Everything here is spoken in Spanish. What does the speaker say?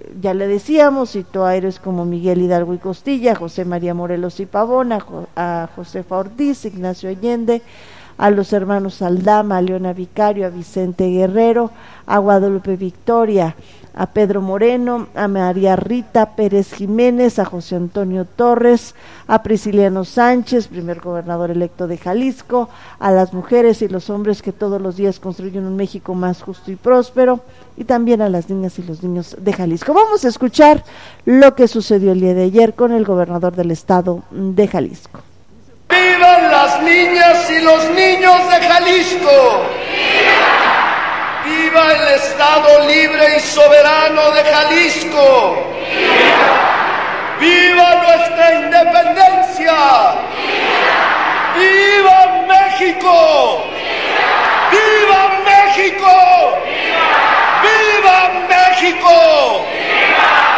ya le decíamos, citó a héroes como Miguel Hidalgo y Costilla, José María Morelos y Pavón, a Josefa Ortiz, Ignacio Allende, a los hermanos Aldama, a Leona Vicario, a Vicente Guerrero, a Guadalupe Victoria, a Pedro Moreno, a María Rita Pérez Jiménez, a José Antonio Torres, a Prisciliano Sánchez, primer gobernador electo de Jalisco, a las mujeres y los hombres que todos los días construyen un México más justo y próspero, y también a las niñas y los niños de Jalisco. Vamos a escuchar lo que sucedió el día de ayer con el gobernador del estado de Jalisco. ¡Vivan las niñas y los niños de Jalisco! ¡Viva el Estado libre y soberano de Jalisco! ¡Viva nuestra independencia! ¡Viva México! ¡Viva México! ¡Viva México!